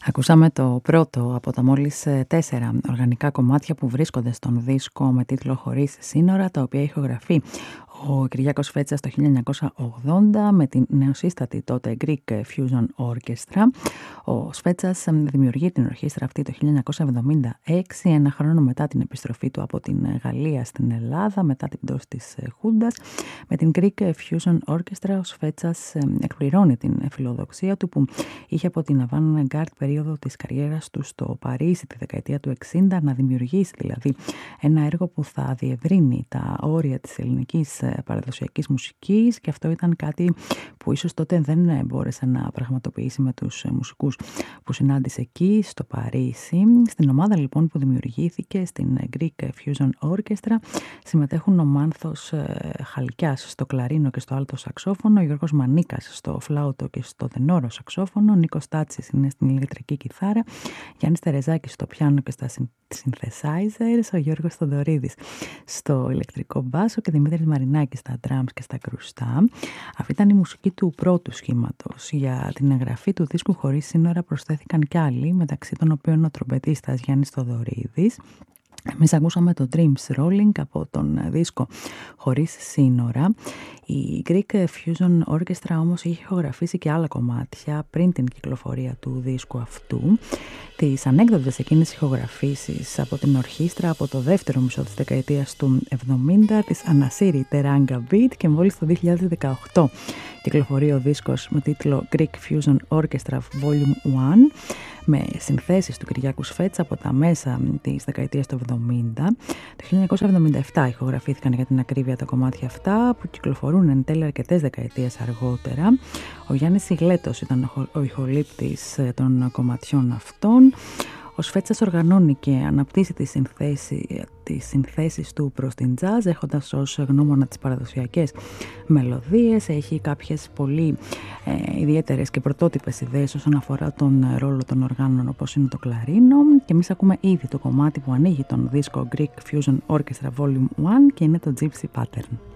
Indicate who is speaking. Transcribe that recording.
Speaker 1: Ακούσαμε το πρώτο από τα μόλις 4 οργανικά κομμάτια που βρίσκονται στον δίσκο με τίτλο «Χωρίς σύνορα», τα οποία ηχογραφεί ο Κυριάκος Φέτσας το 1980 με την νεοσύστατη τότε Greek Fusion Orchestra. Ο Φέτσας δημιουργεί την ορχήστρα αυτή το 1976, ένα χρόνο μετά την επιστροφή του από την Γαλλία στην Ελλάδα, μετά την πτώση της Χούντας. Με την Greek Fusion Orchestra ο Φέτσας εκπληρώνει την φιλοδοξία του που είχε από την avant-garde περίοδο της καριέρας του στο Παρίσι τη δεκαετία του 60, να δημιουργήσει δηλαδή ένα έργο που θα διευρύνει τα όρια της ελληνικής παραδοσιακής μουσικής, και αυτό ήταν κάτι που ίσως τότε δεν μπόρεσε να πραγματοποιήσει με τους μουσικούς που συνάντησε εκεί στο Παρίσι. Στην ομάδα λοιπόν που δημιουργήθηκε, στην Greek Fusion Orchestra, συμμετέχουν ο Μάνθος Χαλκιάς στο κλαρίνο και στο άλτο σαξόφωνο, ο Γιώργος Μανίκας στο φλάουτο και στο τενόρο σαξόφωνο, ο Νίκος Τάτσης είναι στην ηλεκτρική κιθάρα, Γιάννης Τερεζάκης στο πιάνο και στα synthesizers, ο Γιώργος Θοδωρίδης στο ηλεκτρικό μπάσο και Δημήτρης Μαρινάκης στα drums και στα κρουστά. Αυτή ήταν η μουσική του πρώτου σχήματος. Για την εγγραφή του δίσκου «Χωρίς σύνορα» προσθέθηκαν κι άλλοι, μεταξύ των οποίων ο τρομπετίστας Γιάννης Θοδωρίδης. Εμείς ακούσαμε το Dreams Rolling από τον δίσκο «Χωρίς σύνορα». Η Greek Fusion Orchestra όμως είχε ηχογραφήσει και άλλα κομμάτια πριν την κυκλοφορία του δίσκου αυτού. Τις ανέκδοτες εκείνες ηχογραφήσεις από την ορχήστρα από το δεύτερο μισό της δεκαετίας του 70 της ανασύρει Teranga Beat, και μόλις το 2018 κυκλοφορεί ο δίσκος με τίτλο Greek Fusion Orchestra Volume 1, με συνθέσεις του Κυριάκου Φέτσα από τα μέσα της δεκαετίας του 70. Το 1977 ηχογραφήθηκαν για την ακρίβεια τα κομμάτια αυτά, που κυκλοφορούν εν τέλει αρκετές δεκαετίες αργότερα. Ο Γιάννης Σιγλέτος ήταν ο ηχολήπτης των κομματιών αυτών. Ο Σφέτσας οργανώνει και αναπτύσσει τις συνθέσεις του προς την jazz, έχοντας ως γνώμονα τις παραδοσιακές μελωδίες. Έχει κάποιες πολύ ιδιαίτερες και πρωτότυπες ιδέες όσον αφορά τον ρόλο των οργάνων, όπως είναι το κλαρίνο. Και εμείς ακούμε ήδη το κομμάτι που ανοίγει τον δίσκο Greek Fusion Orchestra Volume 1 και είναι το Gypsy Pattern.